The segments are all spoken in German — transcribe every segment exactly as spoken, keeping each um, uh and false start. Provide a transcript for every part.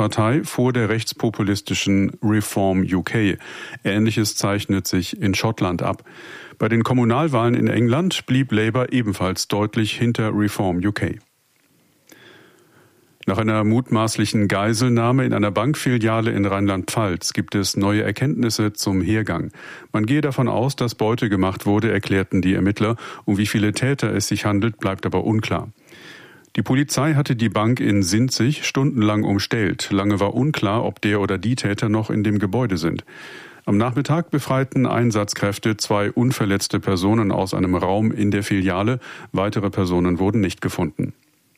Regierungspartei vor der rechtspopulistischen Reform U K. Ähnliches zeichnet sich in Schottland ab. Bei den Kommunalwahlen in England blieb Labour ebenfalls deutlich hinter Reform U K. Nach einer mutmaßlichen Geiselnahme in einer Bankfiliale in Rheinland-Pfalz gibt es neue Erkenntnisse zum Hergang. Man gehe davon aus, dass Beute gemacht wurde, erklärten die Ermittler. Um wie viele Täter es sich handelt, bleibt aber unklar. Die Polizei hatte die Bank in Sinzig stundenlang umstellt. Lange war unklar, ob der oder die Täter noch in dem Gebäude sind. Am Nachmittag befreiten Einsatzkräfte zwei unverletzte Personen aus einem Raum in der Filiale. Weitere Personen wurden nicht gefunden.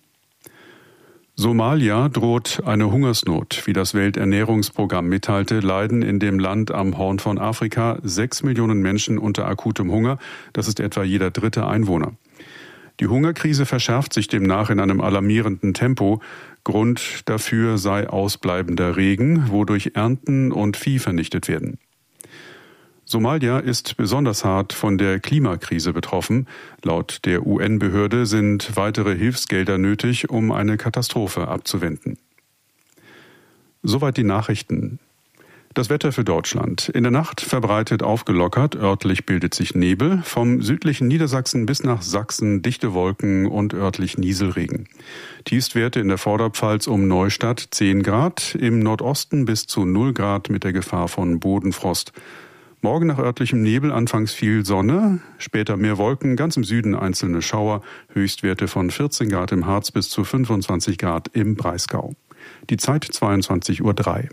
Somalia droht eine Hungersnot. Wie das Welternährungsprogramm mitteilte, leiden in dem Land am Horn von Afrika sechs Millionen Menschen unter akutem Hunger. Das ist etwa jeder dritte Einwohner. Die Hungerkrise verschärft sich demnach in einem alarmierenden Tempo. Grund dafür sei ausbleibender Regen, wodurch Ernten und Vieh vernichtet werden. Somalia ist besonders hart von der Klimakrise betroffen. Laut der U N-Behörde sind weitere Hilfsgelder nötig, um eine Katastrophe abzuwenden. Soweit die Nachrichten. Das Wetter für Deutschland. In der Nacht verbreitet aufgelockert, örtlich bildet sich Nebel. Vom südlichen Niedersachsen bis nach Sachsen dichte Wolken und örtlich Nieselregen. Tiefstwerte in der Vorderpfalz um Neustadt zehn Grad, im Nordosten bis zu null Grad mit der Gefahr von Bodenfrost. Morgen nach örtlichem Nebel anfangs viel Sonne, später mehr Wolken, ganz im Süden einzelne Schauer, Höchstwerte von vierzehn Grad im Harz bis zu fünfundzwanzig Grad im Breisgau. Die Zeit zweiundzwanzig Uhr drei.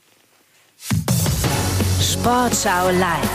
Sportschau live.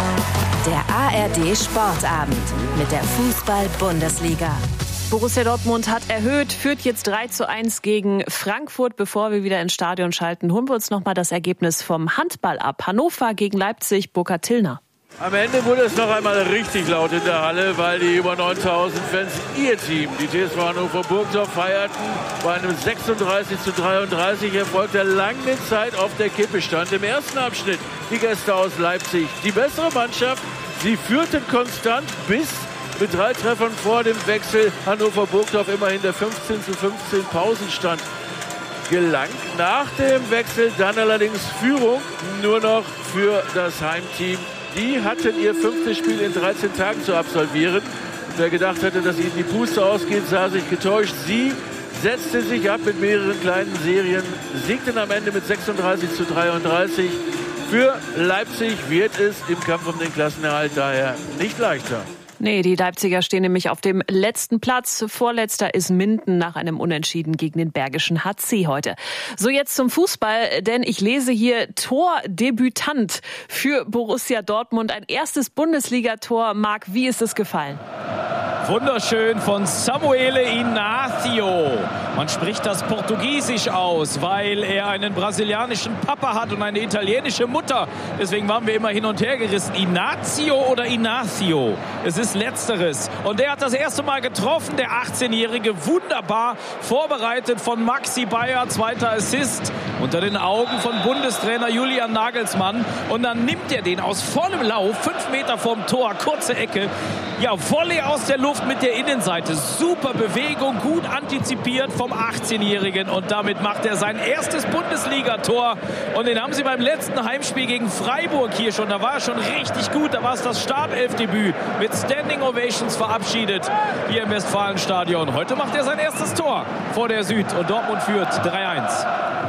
Der A R D Sportabend mit der Fußball-Bundesliga. Borussia Dortmund hat erhöht, führt jetzt drei zu eins gegen Frankfurt. Bevor wir wieder ins Stadion schalten, holen wir uns noch mal das Ergebnis vom Handball ab. Hannover gegen Leipzig, Burkhard Tillner. Am Ende wurde es noch einmal richtig laut in der Halle, weil die über neuntausend Fans ihr Team, die T S V Hannover Burgdorf, feierten. Bei einem sechsunddreißig zu dreiunddreißig Erfolg, der lange Zeit auf der Kippe stand. Im ersten Abschnitt die Gäste aus Leipzig, die bessere Mannschaft. Sie führten konstant bis mit drei Treffern vor dem Wechsel Hannover Burgdorf immerhin der fünfzehn zu fünfzehn Pausenstand gelang. Nach dem Wechsel dann allerdings Führung nur noch für das Heimteam. Die hatten ihr fünftes Spiel in dreizehn Tagen zu absolvieren. Und wer gedacht hatte, dass ihnen die Puste ausgeht, sah sich getäuscht. Sie setzte sich ab mit mehreren kleinen Serien, siegten am Ende mit sechsunddreißig zu dreiunddreißig. Für Leipzig wird es im Kampf um den Klassenerhalt daher nicht leichter. Nee, die Leipziger stehen nämlich auf dem letzten Platz. Vorletzter ist Minden nach einem Unentschieden gegen den Bergischen H C heute. So, jetzt zum Fußball, denn ich lese hier Tordebütant für Borussia Dortmund. Ein erstes Bundesligator. Marc, wie ist es gefallen? Wunderschön von Samuele Inácio. Man spricht das Portugiesisch aus, weil er einen brasilianischen Papa hat und eine italienische Mutter. Deswegen waren wir immer hin und her gerissen. Inácio oder Inácio? Es ist Letzteres. Und der hat das erste Mal getroffen, der achtzehnjährige, wunderbar vorbereitet von Maxi Bayer, zweiter Assist, unter den Augen von Bundestrainer Julian Nagelsmann. Und dann nimmt er den aus vollem Lauf, fünf Meter vom Tor, kurze Ecke. Ja, Volley aus der Luft mit der Innenseite. Super Bewegung, gut antizipiert vom achtzehnjährigen. Und damit macht er sein erstes Bundesligator. Und den haben sie beim letzten Heimspiel gegen Freiburg hier schon. Da war er schon richtig gut. Da war es das Startelfdebüt mit Standing Ovations verabschiedet hier im Westfalenstadion. Heute macht er sein erstes Tor vor der Süd. Und Dortmund führt drei eins.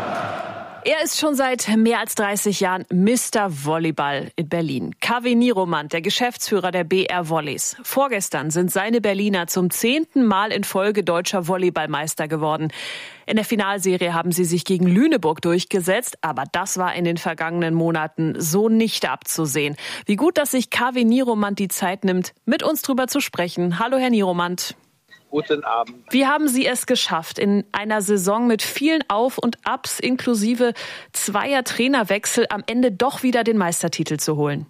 Er ist schon seit mehr als dreißig Jahren Mister Volleyball in Berlin. Kaveh Niromand, der Geschäftsführer der B R Volleys. Vorgestern sind seine Berliner zum zehnten Mal in Folge deutscher Volleyballmeister geworden. In der Finalserie haben sie sich gegen Lüneburg durchgesetzt, aber das war in den vergangenen Monaten so nicht abzusehen. Wie gut, dass sich Kaveh Niromand die Zeit nimmt, mit uns drüber zu sprechen. Hallo, Herr Niromand. Guten Abend. Wie haben Sie es geschafft, in einer Saison mit vielen Auf- und Abs inklusive zweier Trainerwechsel am Ende doch wieder den Meistertitel zu holen?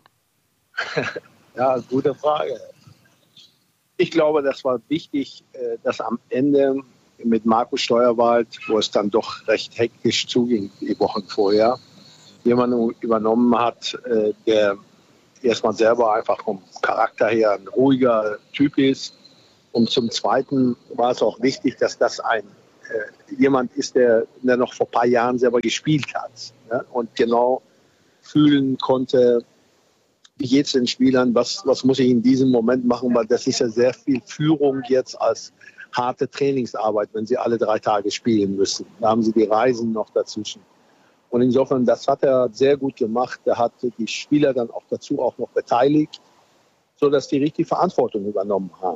Ja, gute Frage. Ich glaube, das war wichtig, dass am Ende mit Markus Steuerwald, wo es dann doch recht hektisch zuging die Wochen vorher, jemanden übernommen hat, der erstmal selber einfach vom Charakter her ein ruhiger Typ ist. Und zum Zweiten war es auch wichtig, dass das ein äh, jemand ist, der, der noch vor ein paar Jahren selber gespielt hat, ne? Und genau fühlen konnte, wie geht es den Spielern, was, was muss ich in diesem Moment machen, weil das ist ja sehr viel Führung jetzt als harte Trainingsarbeit, wenn sie alle drei Tage spielen müssen. Da haben sie die Reisen noch dazwischen. Und insofern, das hat er sehr gut gemacht. Er hat die Spieler dann auch dazu auch noch beteiligt, sodass die richtig Verantwortung übernommen haben.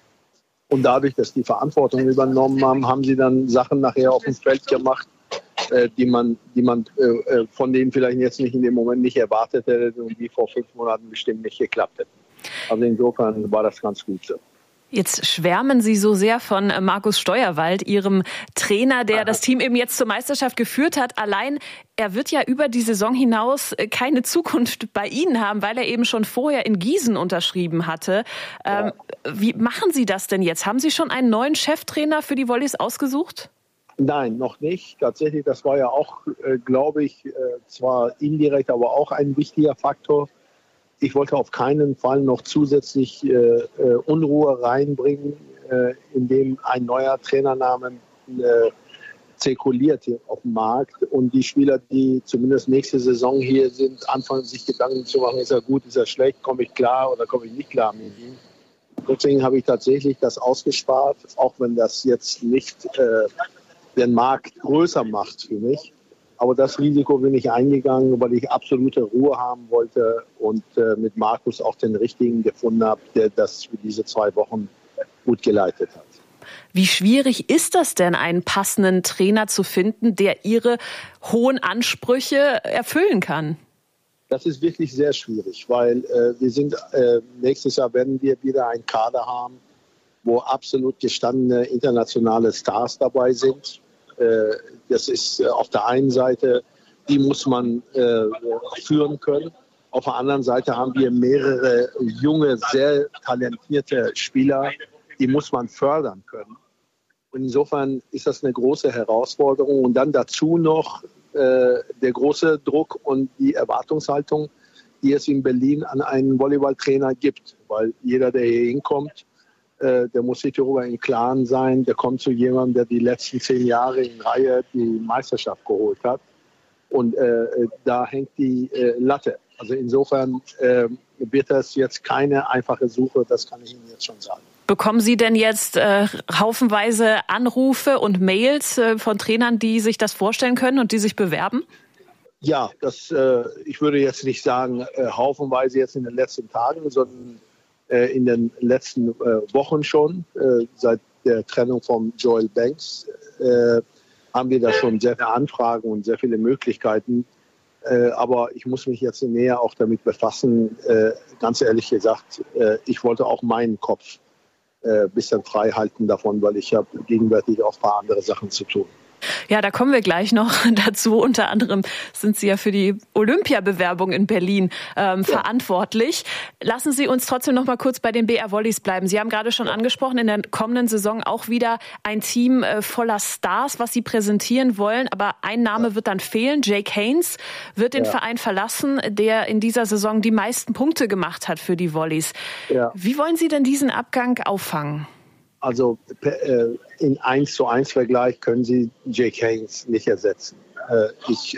Und dadurch, dass die Verantwortung übernommen haben, haben sie dann Sachen nachher auf dem Feld gemacht, äh, die man, die man äh, von denen vielleicht jetzt nicht in dem Moment nicht erwartet hätte und die vor fünf Monaten bestimmt nicht geklappt hätten. Also insofern war das ganz gut so. Jetzt schwärmen Sie so sehr von Markus Steuerwald, Ihrem Trainer, der das Team eben jetzt zur Meisterschaft geführt hat. Allein, er wird ja über die Saison hinaus keine Zukunft bei Ihnen haben, weil er eben schon vorher in Gießen unterschrieben hatte. Ja. Ähm, wie machen Sie das denn jetzt? Haben Sie schon einen neuen Cheftrainer für die Volleys ausgesucht? Nein, noch nicht. Tatsächlich, das war ja auch, äh, glaube ich, äh, zwar indirekt, aber auch ein wichtiger Faktor. Ich wollte auf keinen Fall noch zusätzlich äh, äh, Unruhe reinbringen, äh, indem ein neuer Trainername äh, zirkuliert hier auf dem Markt und die Spieler, die zumindest nächste Saison hier sind, anfangen sich Gedanken zu machen, ist er gut, ist er schlecht, komme ich klar oder komme ich nicht klar mit ihm. Deswegen habe ich tatsächlich das ausgespart, auch wenn das jetzt nicht äh, den Markt größer macht für mich. Aber das Risiko bin ich eingegangen, weil ich absolute Ruhe haben wollte und äh, mit Markus auch den Richtigen gefunden habe, der das für diese zwei Wochen gut geleitet hat. Wie schwierig ist das denn, einen passenden Trainer zu finden, der Ihre hohen Ansprüche erfüllen kann? Das ist wirklich sehr schwierig, weil äh, wir sind äh, nächstes Jahr werden wir wieder einen Kader haben, wo absolut gestandene internationale Stars dabei sind. Das ist auf der einen Seite, die muss man äh, führen können. Auf der anderen Seite haben wir mehrere junge, sehr talentierte Spieler, die muss man fördern können. Und insofern ist das eine große Herausforderung. Und dann dazu noch äh, der große Druck und die Erwartungshaltung, die es in Berlin an einen Volleyballtrainer gibt. Weil jeder, der hier hinkommt, der muss sich darüber im Klaren sein, der kommt zu jemandem, der die letzten zehn Jahre in Reihe die Meisterschaft geholt hat. Und äh, da hängt die äh, Latte. Also insofern äh, wird das jetzt keine einfache Suche, das kann ich Ihnen jetzt schon sagen. Bekommen Sie denn jetzt äh, haufenweise Anrufe und Mails äh, von Trainern, die sich das vorstellen können und die sich bewerben? Ja, das, äh, ich würde jetzt nicht sagen äh, haufenweise jetzt in den letzten Tagen, sondern in den letzten äh, Wochen schon, äh, seit der Trennung von Joel Banks, äh, haben wir da schon sehr viele Anfragen und sehr viele Möglichkeiten. Äh, aber ich muss mich jetzt näher auch damit befassen. Äh, ganz ehrlich gesagt, äh, ich wollte auch meinen Kopf ein äh, bisschen frei halten davon, weil ich habe gegenwärtig auch ein paar andere Sachen zu tun. Ja, da kommen wir gleich noch dazu. Unter anderem sind Sie ja für die Olympiabewerbung in Berlin ähm, ja. verantwortlich. Lassen Sie uns trotzdem noch mal kurz bei den B R Volleys bleiben. Sie haben gerade schon ja. angesprochen, in der kommenden Saison auch wieder ein Team äh, voller Stars, was Sie präsentieren wollen. Aber ein Name ja. wird dann fehlen. Jake Haynes wird den ja. Verein verlassen, der in dieser Saison die meisten Punkte gemacht hat für die Volleys. Ja. Wie wollen Sie denn diesen Abgang auffangen? Also in eins zu eins Vergleich können Sie Jake Haynes nicht ersetzen. Ich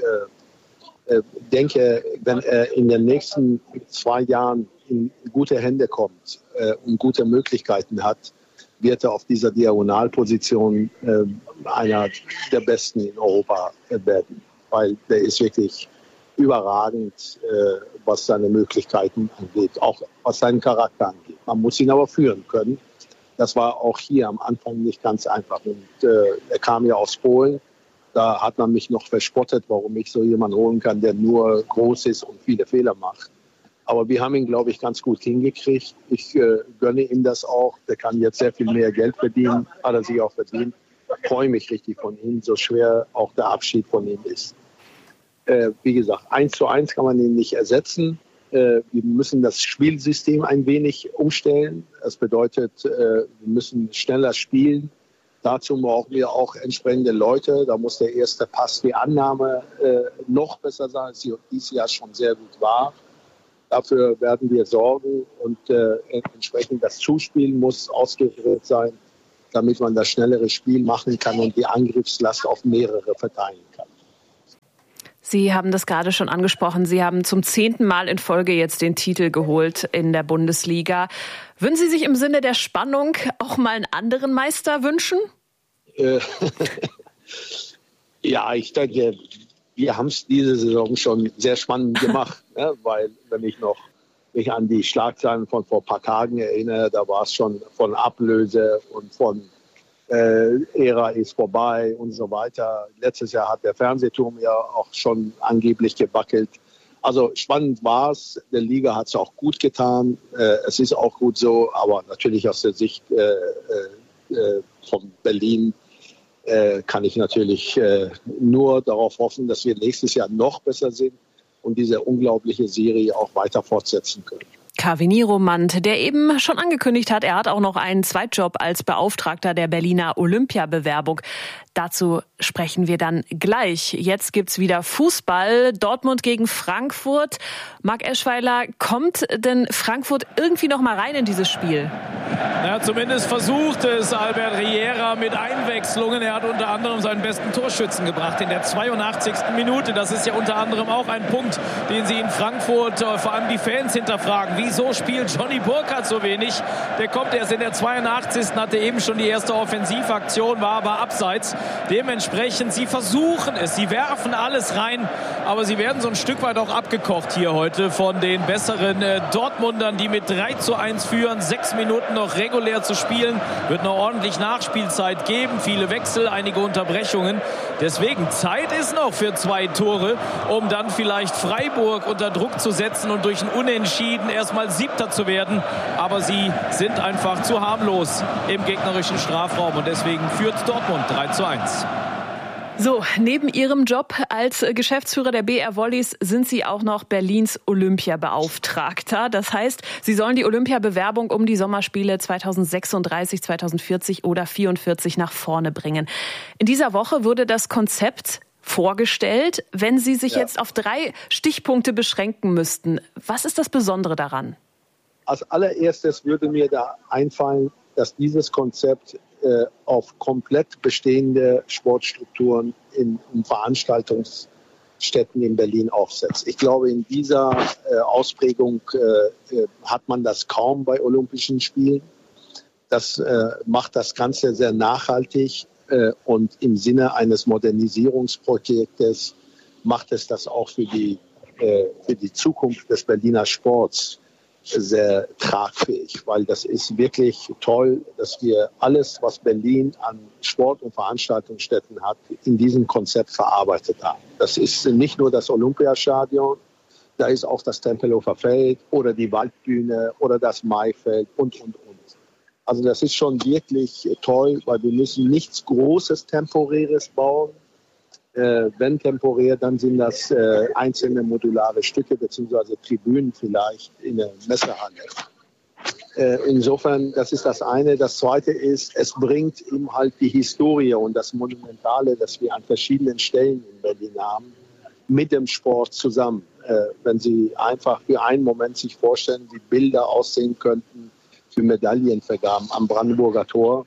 denke, wenn er in den nächsten zwei Jahren in gute Hände kommt und gute Möglichkeiten hat, wird er auf dieser Diagonalposition einer der Besten in Europa werden. Weil der ist wirklich überragend, was seine Möglichkeiten angeht, auch was seinen Charakter angeht. Man muss ihn aber führen können. Das war auch hier am Anfang nicht ganz einfach. Und äh, er kam ja aus Polen. Da hat man mich noch verspottet, warum ich so jemanden holen kann, der nur groß ist und viele Fehler macht. Aber wir haben ihn, glaube ich, ganz gut hingekriegt. Ich äh, gönne ihm das auch. Der kann jetzt sehr viel mehr Geld verdienen, hat er sich auch verdient. Ich freue mich richtig von ihm, so schwer auch der Abschied von ihm ist. Äh, wie gesagt, eins zu eins kann man ihn nicht ersetzen. Wir müssen das Spielsystem ein wenig umstellen. Das bedeutet, wir müssen schneller spielen. Dazu brauchen wir auch entsprechende Leute. Da muss der erste Pass, die Annahme noch besser sein, als sie dieses Jahr schon sehr gut war. Dafür werden wir sorgen und entsprechend das Zuspielen muss ausgerichtet sein. damit man das schnellere Spiel machen kann und die Angriffslast auf mehrere verteilen kann. Sie haben das gerade schon angesprochen. Sie haben zum zehnten Mal in Folge jetzt den Titel geholt in der Bundesliga. Würden Sie sich im Sinne der Spannung auch mal einen anderen Meister wünschen? Äh, ja, ich denke, wir haben es diese Saison schon sehr spannend gemacht, ne? Weil wenn ich noch mich an die Schlagzeilen von vor ein paar Tagen erinnere, da war es schon von Ablöse und von äh, Ära ist vorbei und so weiter. Letztes Jahr hat der Fernsehturm ja auch schon angeblich gewackelt. Also spannend war es. Der Liga hat es auch gut getan. Äh, es ist auch gut so, aber natürlich aus der Sicht äh, äh, von Berlin äh, kann ich natürlich äh, nur darauf hoffen, dass wir nächstes Jahr noch besser sind und diese unglaubliche Serie auch weiter fortsetzen können. Kaveh Niromand, der eben schon angekündigt hat, er hat auch noch einen Zweitjob als Beauftragter der Berliner Olympiabewerbung. Dazu sprechen wir dann gleich. Jetzt gibt's wieder Fußball. Dortmund gegen Frankfurt. Marc Eschweiler, kommt denn Frankfurt irgendwie noch mal rein in dieses Spiel? Ja, zumindest versucht es Albert Riera mit Einwechslungen. Er hat unter anderem seinen besten Torschützen gebracht in der zweiundachtzigsten Minute. Das ist ja unter anderem auch ein Punkt, den sie in Frankfurt, vor allem die Fans, hinterfragen. Wieso spielt Johnny Burkhardt so wenig? Der kommt erst in der zweiundachtzigsten hatte eben schon die erste Offensivaktion, war aber abseits. Dementsprechend, sie versuchen es, sie werfen alles rein, aber sie werden so ein Stück weit auch abgekocht hier heute von den besseren äh, Dortmundern, die mit drei zu eins führen, sechs Minuten noch regulär zu spielen, wird noch ordentlich Nachspielzeit geben, viele Wechsel, einige Unterbrechungen. Deswegen, Zeit ist noch für zwei Tore, um dann vielleicht Freiburg unter Druck zu setzen und durch ein Unentschieden erstmal Siebter zu werden. Aber sie sind einfach zu harmlos im gegnerischen Strafraum und deswegen führt Dortmund drei zu eins. So, neben Ihrem Job als Geschäftsführer der B R Volleys sind Sie auch noch Berlins Olympiabeauftragter. Das heißt, Sie sollen die Olympiabewerbung um die Sommerspiele zweitausendsechsunddreißig, zweitausendvierzig oder vierundvierzig nach vorne bringen. In dieser Woche wurde das Konzept vorgestellt. Wenn Sie sich ja. jetzt auf drei Stichpunkte beschränken müssten, was ist das Besondere daran? Als allererstes würde mir da einfallen, dass dieses Konzept äh, auf komplett bestehende Sportstrukturen in, in Veranstaltungsstätten in Berlin aufsetzt. Ich glaube, in dieser äh, Ausprägung äh, hat man das kaum bei Olympischen Spielen. Das äh, macht das Ganze sehr nachhaltig äh, und im Sinne eines Modernisierungsprojektes macht es das auch für die, äh, für die Zukunft des Berliner Sports sehr tragfähig, weil das ist wirklich toll, dass wir alles, was Berlin an Sport- und Veranstaltungsstätten hat, in diesem Konzept verarbeitet haben. Das ist nicht nur das Olympiastadion, da ist auch das Tempelhofer Feld oder die Waldbühne oder das Maifeld und, und, und. Also das ist schon wirklich toll, weil wir müssen nichts Großes, Temporäres bauen. Äh, wenn temporär, dann sind das äh, einzelne modulare Stücke beziehungsweise Tribünen vielleicht in der Messehalle. Äh, insofern, das ist das eine. Das zweite ist, es bringt eben halt die Historie und das Monumentale, das wir an verschiedenen Stellen in Berlin haben, mit dem Sport zusammen. Äh, wenn Sie einfach für einen Moment sich vorstellen, wie Bilder aussehen könnten für Medaillenvergaben am Brandenburger Tor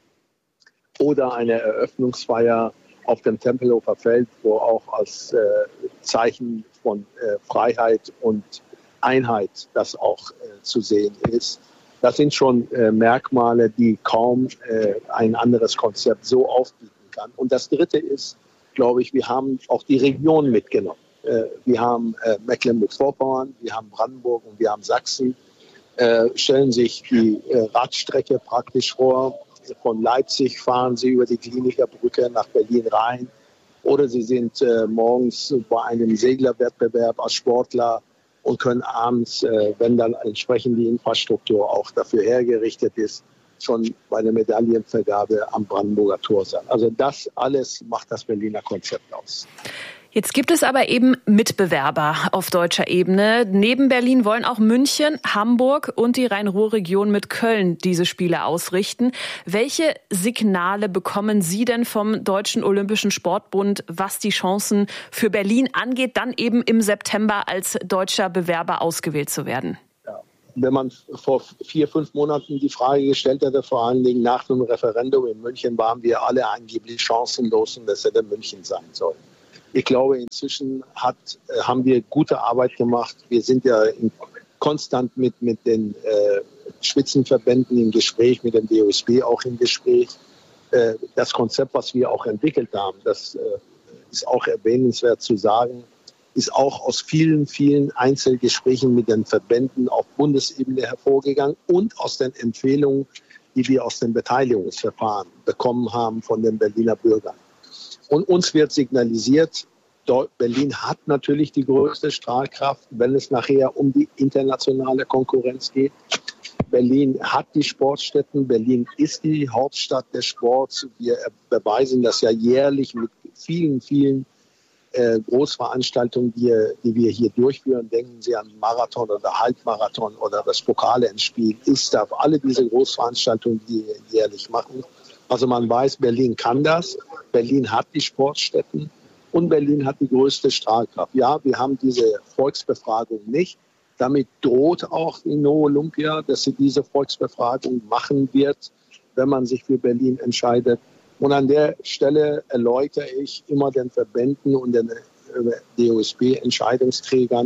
oder eine Eröffnungsfeier auf dem Tempelhofer Feld, wo auch als äh, Zeichen von äh, Freiheit und Einheit das auch äh, zu sehen ist. Das sind schon äh, Merkmale, die kaum äh, ein anderes Konzept so aufbieten kann. Und das Dritte ist, glaube ich, wir haben auch die Region mitgenommen. Äh, wir haben äh, Mecklenburg-Vorpommern, wir haben Brandenburg und wir haben Sachsen. Äh, stellen sich die äh, Radstrecke praktisch vor. Von Leipzig fahren Sie über die Kliniker Brücke nach Berlin rein. Oder Sie sind äh, morgens bei einem Seglerwettbewerb als Sportler und können abends, äh, wenn dann entsprechend die Infrastruktur auch dafür hergerichtet ist, schon bei der Medaillenvergabe am Brandenburger Tor sein. Also das alles macht das Berliner Konzept aus. Jetzt gibt es aber eben Mitbewerber auf deutscher Ebene. Neben Berlin wollen auch München, Hamburg und die Rhein-Ruhr-Region mit Köln diese Spiele ausrichten. Welche Signale bekommen Sie denn vom Deutschen Olympischen Sportbund, was die Chancen für Berlin angeht, dann eben im September als deutscher Bewerber ausgewählt zu werden? Ja, wenn man vor vier, fünf Monaten die Frage gestellt hätte, vor allen Dingen nach dem Referendum in München, waren wir alle angeblich chancenlos und das hätte München sein sollen. Ich glaube, inzwischen hat, haben wir gute Arbeit gemacht. Wir sind ja in, konstant mit, mit den äh, Spitzenverbänden im Gespräch, mit dem D O S B auch im Gespräch. Äh, das Konzept, was wir auch entwickelt haben, das äh, ist auch erwähnenswert zu sagen, ist auch aus vielen, vielen Einzelgesprächen mit den Verbänden auf Bundesebene hervorgegangen und aus den Empfehlungen, die wir aus dem Beteiligungsverfahren bekommen haben von den Berliner Bürgern. Und uns wird signalisiert, Berlin hat natürlich die größte Strahlkraft, wenn es nachher um die internationale Konkurrenz geht. Berlin hat die Sportstätten, Berlin ist die Hauptstadt des Sports. Wir beweisen das ja jährlich mit vielen, vielen äh, Großveranstaltungen, die, die wir hier durchführen. Denken Sie an Marathon oder Halbmarathon oder das Pokale-Endspiel, ISTAF, alle diese Großveranstaltungen, die wir jährlich machen. Also man weiß, Berlin kann das, Berlin hat die Sportstätten und Berlin hat die größte Strahlkraft. Ja, wir haben diese Volksbefragung nicht. Damit droht auch die No Olympia, dass sie diese Volksbefragung machen wird, wenn man sich für Berlin entscheidet. Und an der Stelle erläutere ich immer den Verbänden und den D O S B-Entscheidungsträgern,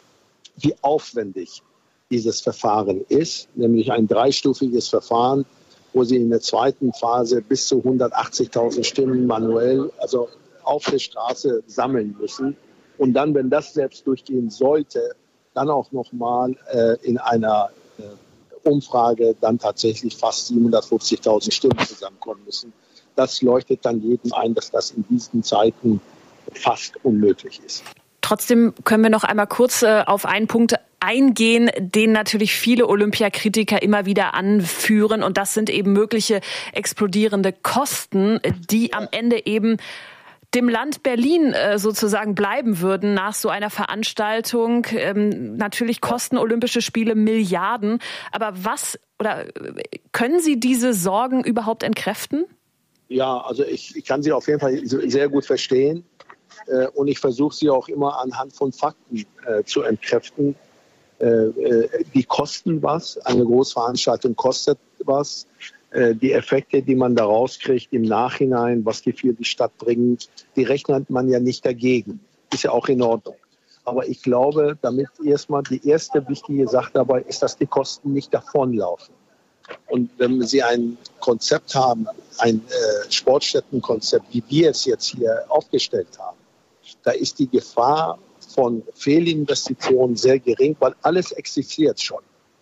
wie aufwendig dieses Verfahren ist, nämlich ein dreistufiges Verfahren, wo sie in der zweiten Phase bis zu hundertachtzigtausend Stimmen manuell, also auf der Straße sammeln müssen. Und dann, wenn das selbst durchgehen sollte, dann auch nochmal äh, in einer äh, Umfrage dann tatsächlich fast siebenhundertfünfzigtausend Stimmen zusammenkommen müssen. Das leuchtet dann jedem ein, dass das in diesen Zeiten fast unmöglich ist. Trotzdem können wir noch einmal kurz äh, auf einen Punkt eingehen, den natürlich viele Olympiakritiker immer wieder anführen. Und das sind eben mögliche explodierende Kosten, die am Ende eben dem Land Berlin äh, sozusagen bleiben würden nach so einer Veranstaltung. Ähm, natürlich kosten Olympische Spiele Milliarden. Aber was oder können Sie diese Sorgen überhaupt entkräften? Ja, also ich, ich kann sie auf jeden Fall sehr gut verstehen. Äh, und ich versuche sie auch immer anhand von Fakten äh, zu entkräften. Äh, äh, die kosten was. Eine Großveranstaltung kostet was. Die Effekte, die man da rauskriegt im Nachhinein, was die für die Stadt bringen, die rechnet man ja nicht dagegen. Ist ja auch in Ordnung. Aber ich glaube, damit erstmal die erste wichtige Sache dabei ist, dass die Kosten nicht davonlaufen. Und wenn Sie ein Konzept haben, ein äh, Sportstättenkonzept, wie wir es jetzt hier aufgestellt haben, da ist die Gefahr von Fehlinvestitionen sehr gering, weil alles existiert schon.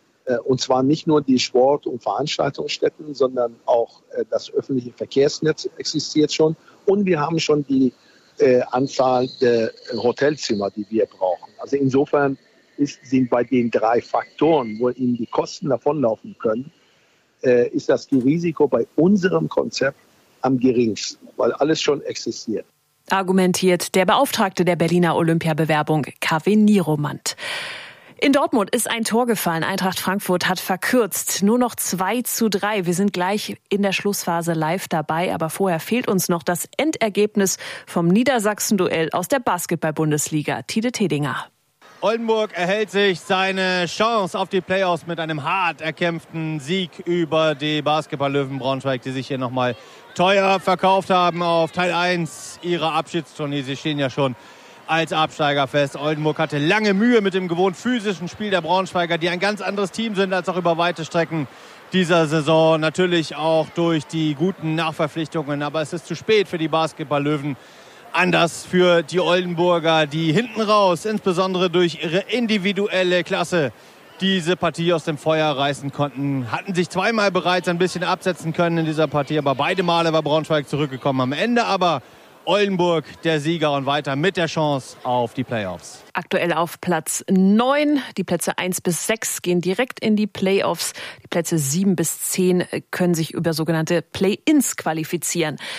Und zwar nicht nur die Sport- und Veranstaltungsstätten, sondern auch das öffentliche Verkehrsnetz existiert schon. Und wir haben schon die äh, Anzahl der Hotelzimmer, die wir brauchen. Also insofern ist, sind bei den drei Faktoren, wo Ihnen die Kosten davonlaufen können, äh, ist das die Risiko bei unserem Konzept am geringsten, weil alles schon existiert. Argumentiert der Beauftragte der Berliner Olympiabewerbung, Kaveh Nieromant. In Dortmund ist ein Tor gefallen. Eintracht Frankfurt hat verkürzt. Nur noch zwei zu drei. Wir sind gleich in der Schlussphase live dabei. Aber vorher fehlt uns noch das Endergebnis vom Niedersachsen-Duell aus der Basketball-Bundesliga. Tide Tedinger. Oldenburg erhält sich seine Chance auf die Playoffs mit einem hart erkämpften Sieg über die Basketball-Löwen Braunschweig, die sich hier nochmal teuer verkauft haben auf Teil eins ihrer Abschiedstournee. Sie stehen ja schon als Absteiger fest. Oldenburg hatte lange Mühe mit dem gewohnt physischen Spiel der Braunschweiger, die ein ganz anderes Team sind als auch über weite Strecken dieser Saison. Natürlich auch durch die guten Nachverpflichtungen, aber es ist zu spät für die Basketball-Löwen. Anders für die Oldenburger, die hinten raus, insbesondere durch ihre individuelle Klasse, diese Partie aus dem Feuer reißen konnten. Hatten sich zweimal bereits ein bisschen absetzen können in dieser Partie, aber beide Male war Braunschweig zurückgekommen. Am Ende aber Oldenburg der Sieger und weiter mit der Chance auf die Playoffs. Aktuell auf Platz neun. Die Plätze eins bis sechs gehen direkt in die Playoffs. Die Plätze sieben bis zehn können sich über sogenannte Play-ins qualifizieren.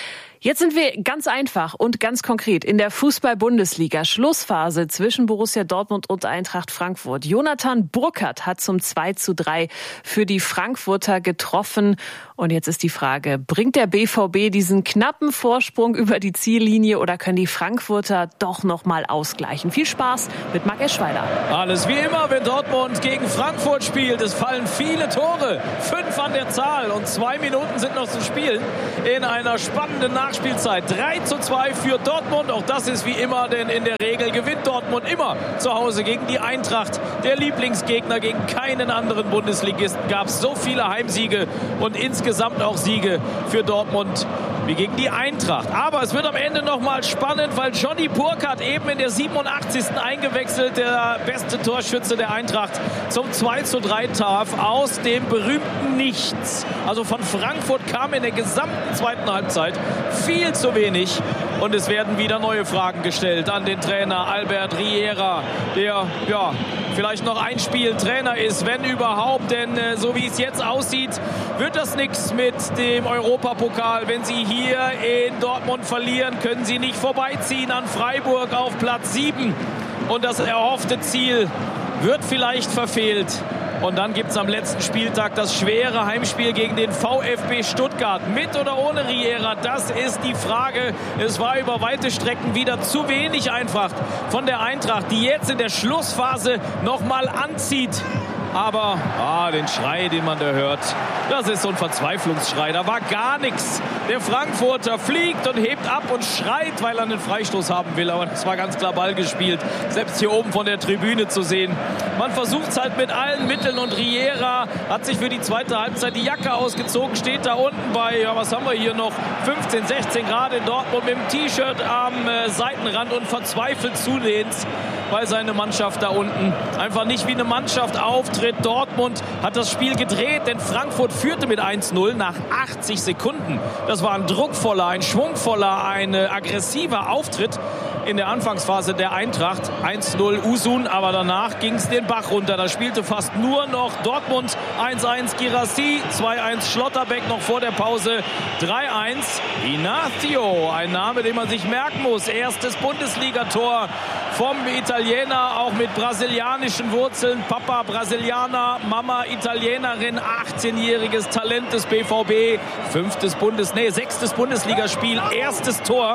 Jetzt sind wir ganz einfach und ganz konkret in der Fußball-Bundesliga. Schlussphase zwischen Borussia Dortmund und Eintracht Frankfurt. Jonathan Burkhardt hat zum zwei zu drei für die Frankfurter getroffen. Und jetzt ist die Frage, bringt der B V B diesen knappen Vorsprung über die Ziellinie oder können die Frankfurter doch noch mal ausgleichen? Viel Spaß mit Marc Eschweiler. Alles wie immer, wenn Dortmund gegen Frankfurt spielt. Es fallen viele Tore, fünf an der Zahl und zwei Minuten sind noch zu spielen in einer spannenden Nachspielzeit. drei zu zwei für Dortmund, auch das ist wie immer, denn in der Regel gewinnt Dortmund immer zu Hause gegen die Eintracht. Der Lieblingsgegner, gegen keinen anderen Bundesligisten gab es so viele Heimsiege und insgesamt auch Siege für Dortmund wie gegen die Eintracht. Aber es wird am Ende noch mal spannend, weil Johnny Burkhardt eben in der siebenundachtzigsten eingewechselt, der beste Torschütze der Eintracht, zum zwei zu drei traf aus dem berühmten Nichts. Also von Frankfurt kam in der gesamten zweiten Halbzeit viel zu wenig und es werden wieder neue Fragen gestellt an den Trainer Albert Riera, der ja vielleicht noch ein Spiel Trainer ist, wenn überhaupt, denn äh, so wie es jetzt aussieht, wird das nichts mit dem Europapokal. Wenn sie hier in Dortmund verlieren, können sie nicht vorbeiziehen an Freiburg auf Platz sieben und das erhoffte Ziel wird vielleicht verfehlt. Und dann gibt es am letzten Spieltag das schwere Heimspiel gegen den VfB Stuttgart. Mit oder ohne Riera, das ist die Frage. Es war über weite Strecken wieder zu wenig einfach von der Eintracht, die jetzt in der Schlussphase nochmal anzieht. Aber ah, den Schrei, den man da hört, das ist so ein Verzweiflungsschrei. Da war gar nichts. Der Frankfurter fliegt und hebt ab und schreit, weil er einen Freistoß haben will. Aber das war ganz klar Ball gespielt. Selbst hier oben von der Tribüne zu sehen. Man versucht es halt mit allen Mitteln. Und Riera hat sich für die zweite Halbzeit die Jacke ausgezogen. Steht da unten bei, ja, was haben wir hier noch, fünfzehn, sechzehn Grad in Dortmund mit dem T-Shirt am äh, Seitenrand und verzweifelt zulehnt, weil seine Mannschaft da unten einfach nicht wie eine Mannschaft auftritt. Dortmund hat das Spiel gedreht, denn Frankfurt führte mit eins null nach achtzig Sekunden. Das war ein druckvoller, ein schwungvoller, ein aggressiver Auftritt in der Anfangsphase der Eintracht. eins null Usun, aber danach ging es den Bach runter. Da spielte fast nur noch Dortmund. eins eins Girassi, zwei eins Schlotterbeck noch vor der Pause. drei eins Inacio, ein Name, den man sich merken muss. Erstes Bundesligator vom Italiener, auch mit brasilianischen Wurzeln. Papa Brasilianer, Mama Italienerin, achtzehnjähriges Talent des B V B. Fünftes Bundes, nee, sechstes Bundesligaspiel, erstes Tor.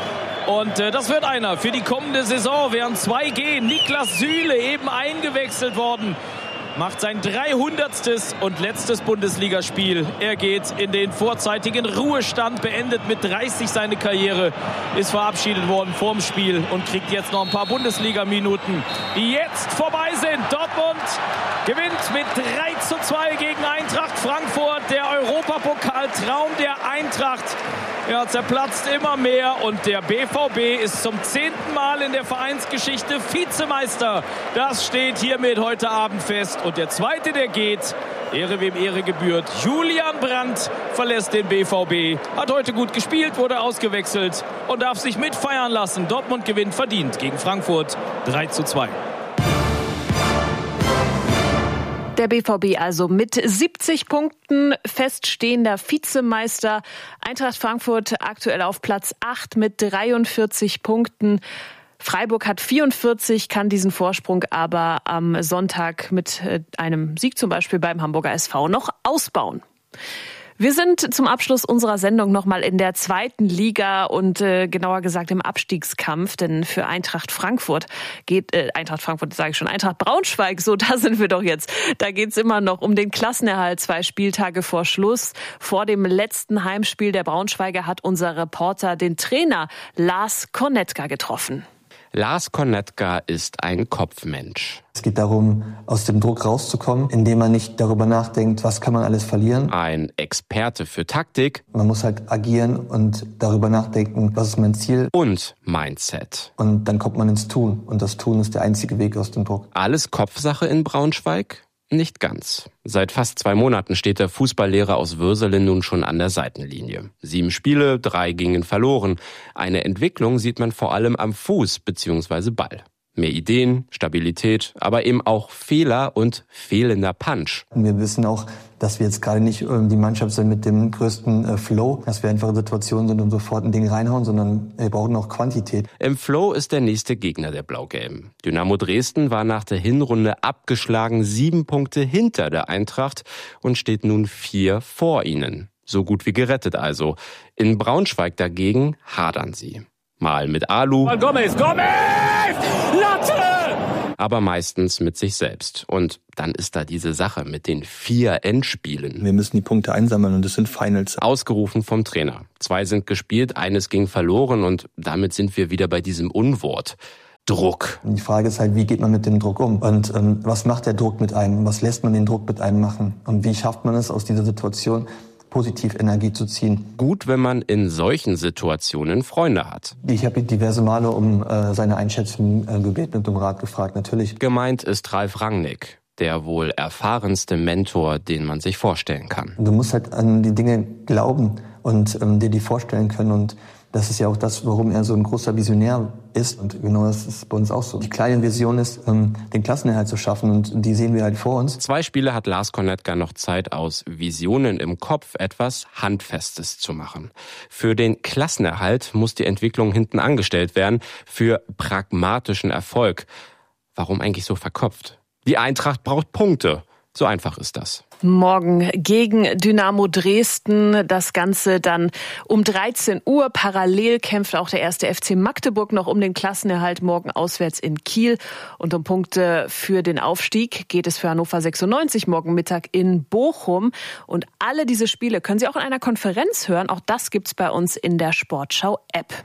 Und äh, das wird einer für die kommende Saison, während zwei gehen. Niklas Süle, eben eingewechselt worden, macht sein dreihundertstes und letztes Bundesligaspiel. Er geht in den vorzeitigen Ruhestand, beendet mit dreißig seine Karriere, ist verabschiedet worden vorm Spiel und kriegt jetzt noch ein paar Bundesliga-Minuten, die jetzt vorbei sind. Dortmund gewinnt mit drei zu zwei gegen Eintracht Frankfurt. Der Europapokal-Traum der Eintracht, ja, zerplatzt immer mehr und der B V B ist zum zehnten Mal in der Vereinsgeschichte Vizemeister. Das steht hiermit heute Abend fest. Und der Zweite, der geht, Ehre wem Ehre gebührt, Julian Brandt verlässt den B V B. Hat heute gut gespielt, wurde ausgewechselt und darf sich mitfeiern lassen. Dortmund gewinnt verdient gegen Frankfurt drei zu zwei. Der B V B also mit siebzig Punkten feststehender Vizemeister. Eintracht Frankfurt aktuell auf Platz acht mit dreiundvierzig Punkten. Freiburg hat vierundvierzig, kann diesen Vorsprung aber am Sonntag mit einem Sieg zum Beispiel beim Hamburger S V noch ausbauen. Wir sind zum Abschluss unserer Sendung nochmal in der zweiten Liga und äh, genauer gesagt im Abstiegskampf, denn für Eintracht Frankfurt geht, äh, Eintracht Frankfurt sage ich schon, Eintracht Braunschweig, so da sind wir doch jetzt. Da geht's immer noch um den Klassenerhalt, zwei Spieltage vor Schluss. Vor dem letzten Heimspiel der Braunschweiger hat unser Reporter den Trainer Lars Konetka getroffen. Lars Konetka ist ein Kopfmensch. Es geht darum, aus dem Druck rauszukommen, indem man nicht darüber nachdenkt, was kann man alles verlieren. Ein Experte für Taktik. Man muss halt agieren und darüber nachdenken, was ist mein Ziel. Und Mindset. Und dann kommt man ins Tun. Und das Tun ist der einzige Weg aus dem Druck. Alles Kopfsache in Braunschweig? Nicht ganz. Seit fast zwei Monaten steht der Fußballlehrer aus Würselen nun schon an der Seitenlinie. Sieben Spiele, drei gingen verloren. Eine Entwicklung sieht man vor allem am Fuß bzw. Ball. Mehr Ideen, Stabilität, aber eben auch Fehler und fehlender Punch. Wir wissen auch, dass wir jetzt gerade nicht die Mannschaft sind mit dem größten äh, Flow, dass wir einfach in Situationen sind und sofort ein Ding reinhauen, sondern wir brauchen auch Quantität. Im Flow ist der nächste Gegner der Blau-Gelben. Dynamo Dresden war nach der Hinrunde abgeschlagen, sieben Punkte hinter der Eintracht und steht nun vier vor ihnen. So gut wie gerettet also. In Braunschweig dagegen hadern sie. Mal mit Alu, Gomez, Gomez! Latte! Aber meistens mit sich selbst. Und dann ist da diese Sache mit den vier Endspielen. Wir müssen die Punkte einsammeln und es sind Finals. Ausgerufen vom Trainer. Zwei sind gespielt, eines ging verloren und damit sind wir wieder bei diesem Unwort. Druck. Die Frage ist halt, wie geht man mit dem Druck um? Und ähm, was macht der Druck mit einem? Was lässt man den Druck mit einem machen? Und wie schafft man es aus dieser Situation, positiv Energie zu ziehen? Gut, wenn man in solchen Situationen Freunde hat. Ich habe ihn diverse Male um äh, seine Einschätzung äh, gebeten und um Rat gefragt, natürlich. Gemeint ist Ralf Rangnick, der wohl erfahrenste Mentor, den man sich vorstellen kann. Du musst halt an die Dinge glauben und ähm, dir die vorstellen können. Und das ist ja auch das, warum er so ein großer Visionär ist. Und genau das ist bei uns auch so. Die kleine Vision ist, ähm, den Klassenerhalt zu schaffen. Und die sehen wir halt vor uns. Zwei Spiele hat Lars Kornetka noch Zeit, aus Visionen im Kopf etwas Handfestes zu machen. Für den Klassenerhalt muss die Entwicklung hinten angestellt werden. Für pragmatischen Erfolg. Warum eigentlich so verkopft? Die Eintracht braucht Punkte. So einfach ist das. Morgen gegen Dynamo Dresden. Das Ganze dann um dreizehn Uhr. Parallel kämpft auch der erste F C Magdeburg noch um den Klassenerhalt. Morgen auswärts in Kiel. Und um Punkte für den Aufstieg geht es für Hannover sechsundneunzig morgen Mittag in Bochum. Und alle diese Spiele können Sie auch in einer Konferenz hören. Auch das gibt's bei uns in der Sportschau-App.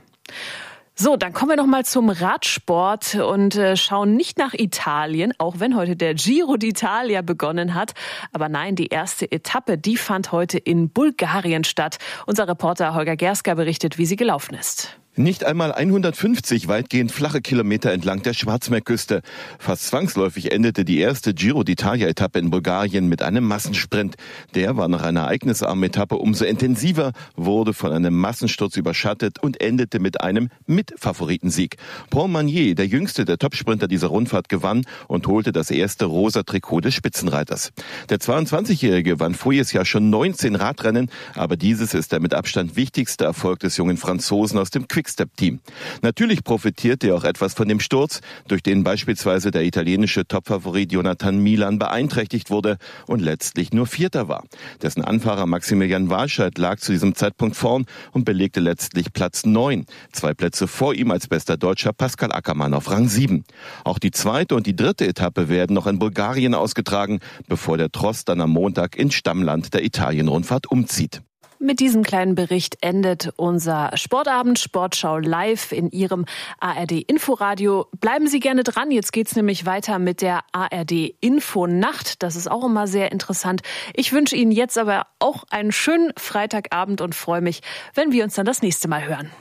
So, dann kommen wir noch mal zum Radsport und äh, schauen nicht nach Italien, auch wenn heute der Giro d'Italia begonnen hat. Aber nein, die erste Etappe, die fand heute in Bulgarien statt. Unser Reporter Holger Gerska berichtet, wie sie gelaufen ist. Nicht einmal hundertfünfzig weitgehend flache Kilometer entlang der Schwarzmeerküste. Fast zwangsläufig endete die erste Giro d'Italia-Etappe in Bulgarien mit einem Massensprint. Der war nach einer ereignisarmen Etappe umso intensiver, wurde von einem Massensturz überschattet und endete mit einem Mitfavoritensieg. Paul Magnier, der jüngste der Topsprinter dieser Rundfahrt, gewann und holte das erste rosa Trikot des Spitzenreiters. Der zweiundzwanzigjährige gewann voriges Jahr schon neunzehn Radrennen, aber dieses ist der mit Abstand wichtigste Erfolg des jungen Franzosen aus dem Quickstep-Team. Natürlich profitierte er auch etwas von dem Sturz, durch den beispielsweise der italienische Topfavorit Jonathan Milan beeinträchtigt wurde und letztlich nur Vierter war. Dessen Anfahrer Maximilian Walscheid lag zu diesem Zeitpunkt vorn und belegte letztlich Platz neun. Zwei Plätze vor ihm als bester Deutscher Pascal Ackermann auf Rang sieben. Auch die zweite und die dritte Etappe werden noch in Bulgarien ausgetragen, bevor der Tross dann am Montag ins Stammland der Italien-Rundfahrt umzieht. Mit diesem kleinen Bericht endet unser Sportabend, Sportschau live in Ihrem A R D-Inforadio. Bleiben Sie gerne dran, jetzt geht's nämlich weiter mit der A R D-Infonacht. Das ist auch immer sehr interessant. Ich wünsche Ihnen jetzt aber auch einen schönen Freitagabend und freue mich, wenn wir uns dann das nächste Mal hören.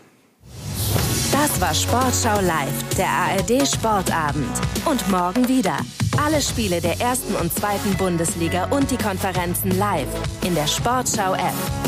Das war Sportschau live, der A R D-Sportabend. Und morgen wieder. Alle Spiele der ersten und zweiten Bundesliga und die Konferenzen live in der Sportschau-App.